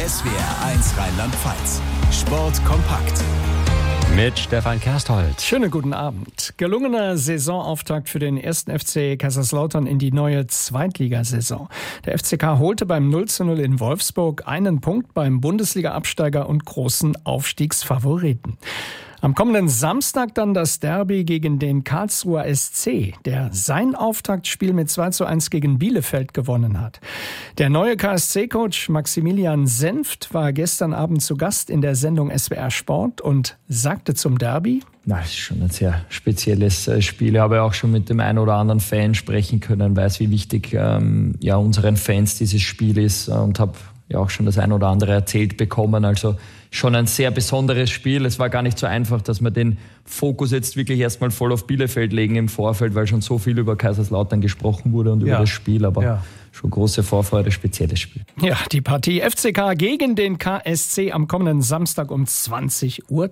SWR1 Rheinland-Pfalz. Sport kompakt. Mit Stefan Kersthold. Schönen guten Abend. Gelungener Saisonauftakt für den 1. FC Kaiserslautern in die neue Zweitligasaison. Der FCK holte beim 0:0 in Wolfsburg einen Punkt beim Bundesliga-Absteiger und großen Aufstiegsfavoriten. Am kommenden Samstag dann das Derby gegen den Karlsruher SC, der sein Auftaktspiel mit 2:1 gegen Bielefeld gewonnen hat. Der neue KSC-Coach Maximilian Senft war gestern Abend zu Gast in der Sendung SWR Sport und sagte zum Derby: Das ist schon ein sehr spezielles Spiel. Ich habe auch schon mit dem einen oder anderen Fan sprechen können, weiß, wie wichtig unseren Fans dieses Spiel ist und habe ja auch schon das ein oder andere erzählt bekommen. Also schon ein sehr besonderes Spiel. Es war gar nicht so einfach, dass wir den Fokus jetzt wirklich erstmal voll auf Bielefeld legen im Vorfeld, weil schon so viel über Kaiserslautern gesprochen wurde und über das Spiel. Aber schon große Vorfreude, spezielles Spiel. Ja, die Partie FCK gegen den KSC am kommenden Samstag um 20:30 Uhr.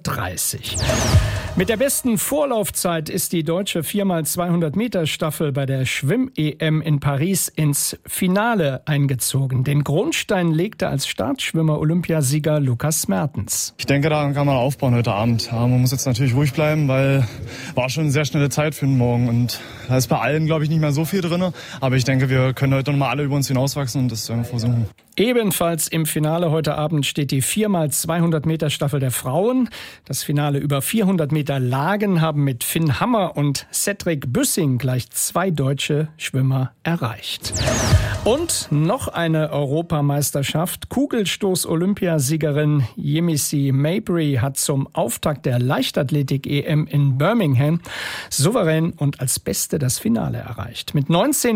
Mit der besten Vorlaufzeit ist die deutsche 4x200-Meter-Staffel bei der Schwimm-EM in Paris ins Finale eingezogen. Den Grundstein legte als Startschwimmer Olympiasieger Lukas Mertens. Ich denke, daran kann man aufbauen heute Abend. Ja, man muss jetzt natürlich ruhig bleiben, weil war schon eine sehr schnelle Zeit für den Morgen. Und da ist bei allen, glaube ich, nicht mehr so viel drin. Aber ich denke, wir können heute nochmal alle über uns hinauswachsen und das versuchen. Ebenfalls im Finale heute Abend steht die 4x200-Meter-Staffel der Frauen. Das Finale über 400 Meter Lagen haben mit Finn Hammer und Cedric Büssing gleich 2 deutsche Schwimmer erreicht. Und noch eine Europameisterschaft. Kugelstoß-Olympiasiegerin Yemisi Mabry hat zum Auftakt der Leichtathletik-EM in Birmingham souverän und als Beste das Finale erreicht. Mit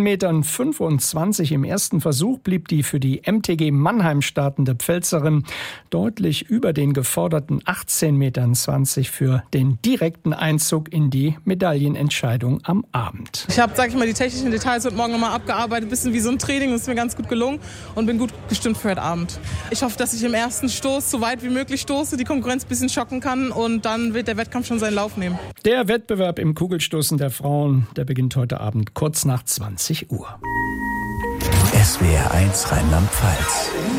19,25 Metern im ersten Versuch blieb die für die MTG Mannheim startende Pfälzerin deutlich über den geforderten 18,20 Metern für den direkten Einzug in die Medaillenentscheidung am Abend. Ich habe, die technischen Details heute Morgen nochmal abgearbeitet, ein bisschen wie so ein Training, das ist mir ganz gut gelungen und bin gut gestimmt für heute Abend. Ich hoffe, dass ich im ersten Stoß so weit wie möglich stoße, die Konkurrenz ein bisschen schocken kann und dann wird der Wettkampf schon seinen Lauf nehmen. Der Wettbewerb im Kugelstoßen der Frauen, der beginnt heute Abend kurz nach 20 Uhr. SWR1 Rheinland-Pfalz.